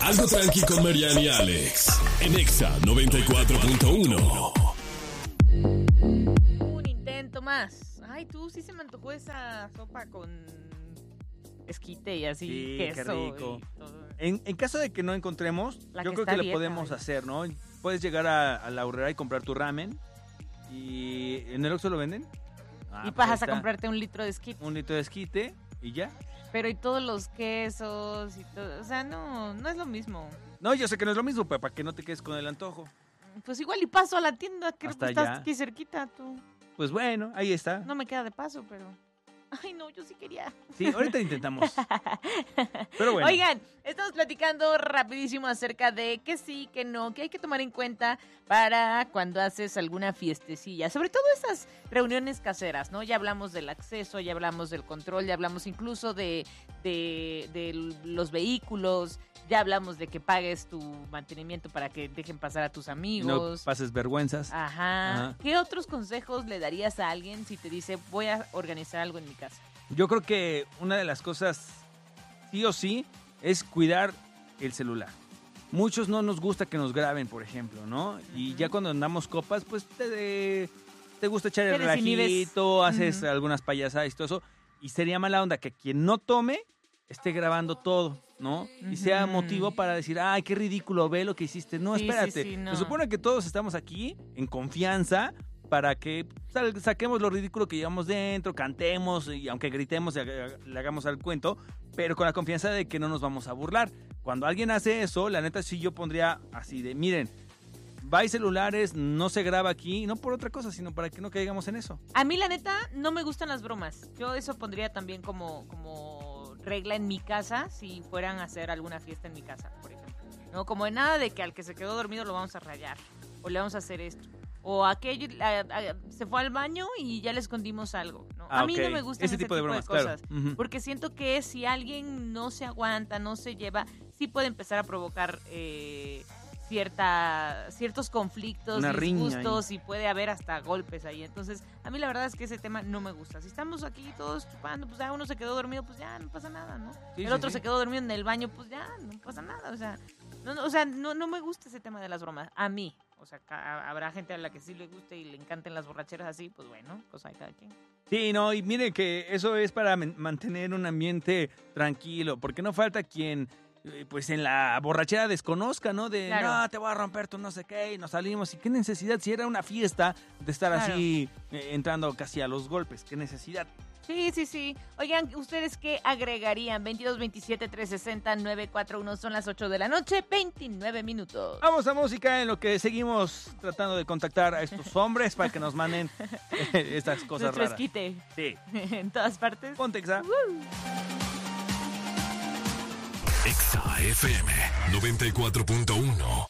Algo tranqui con Mariana y Alex. En Exa 94.1. Un intento más. Ay, tú sí se me antojó esa sopa con esquite y así, Sí, queso. qué rico. Y todo. En caso de que no encontremos, La yo que creo está que lo dieta, podemos oye. hacer, ¿no? Puedes llegar a la Aurrera y comprar tu ramen. ¿Y en el Oxxo lo venden? Y Pues vas ahí a está. comprarte un litro de esquite. Un litro de esquite y ya. Pero y todos los quesos y todo. O sea, no es lo mismo. No, yo sé que no es lo mismo, pero para que no te quedes con el antojo. Pues igual y paso a la tienda, que Hasta estás allá. aquí cerquita tú. Pues bueno, ahí está. No me queda de paso, pero... Ay, no, yo sí quería. Sí, ahorita intentamos. Pero bueno. Oigan, estamos platicando rapidísimo acerca de que sí, que no, que hay que tomar en cuenta para cuando haces alguna fiestecilla. Sobre todo esas reuniones caseras, ¿no? Ya hablamos del acceso, ya hablamos del control, ya hablamos incluso de los vehículos, ya hablamos de que pagues tu mantenimiento para que dejen pasar a tus No amigos. pases vergüenzas. Ajá. Ajá. ¿Qué otros consejos le darías a alguien si te dice voy a organizar algo en mi casa? Yo creo que una de las cosas, sí o sí, es cuidar el celular. Muchos no nos gusta que nos graben, por ejemplo, ¿no? Y ya cuando andamos copas, pues te gusta echar el Te desinhibes. relajito, haces Ujú. algunas payasadas y todo eso. Y sería mala onda que quien no tome esté grabando todo, ¿no? Y sea Ujú. motivo para decir, ay, qué ridículo, ve lo que hiciste. No, Sí, sí, espérate. sí, no. Se supone que todos estamos aquí en confianza para que saquemos lo ridículo que llevamos dentro, cantemos y aunque gritemos y le hagamos al cuento, pero con la confianza de que no nos vamos a burlar. Cuando alguien hace eso, la neta sí yo pondría así de, miren, vais celulares, no se graba aquí, no por otra cosa, sino para que no caigamos en eso. A mí, la neta, no me gustan las bromas. Yo eso pondría también como regla en mi casa, si fueran a hacer alguna fiesta en mi casa, por ejemplo. No, como de nada de que al que se quedó dormido lo vamos a rayar, o le vamos a hacer esto. O aquello se fue al baño y ya le escondimos algo, ¿no? Ah, A mí ok. no me gustan Ese tipo de bromas, cosas. claro. Ujú. Porque siento que si alguien no se aguanta, no se lleva, sí puede empezar a provocar ciertos conflictos, Una riña disgustos y puede haber hasta golpes ahí. Entonces, a mí la verdad es que ese tema no me gusta. Si estamos aquí todos chupando, pues ya uno se quedó dormido, pues ya no pasa nada, ¿no? Sí, El sí, otro sí. se quedó dormido en el baño, pues ya no pasa nada. O sea, no me gusta ese tema de las bromas. A mí. O sea, habrá gente a la que sí le guste y le encanten las borracheras así, pues bueno, cosa de cada quien. Sí, no, y mire que eso es para mantener un ambiente tranquilo, porque no falta quien, pues en la borrachera desconozca, ¿no? De, Claro. no, te voy a romper tu no sé qué, y nos salimos. ¿Y qué necesidad? Si era una fiesta, de estar Claro. así, entrando casi a los golpes. ¿Qué necesidad? Sí. Oigan, ¿ustedes qué agregarían? 22 27 360 941 son las 8 de la noche, 29 minutos. Vamos a música en lo que seguimos tratando de contactar a estos hombres para que nos manden estas cosas Nuestro raras. esquite Sí. en todas partes. Ponte, Exa. Exa FM 94.1.